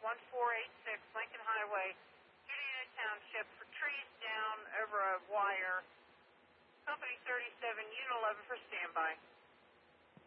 1486 Lincoln Highway, Juliana Township, for trees down over a wire. Company 37, Unit 11 for standby.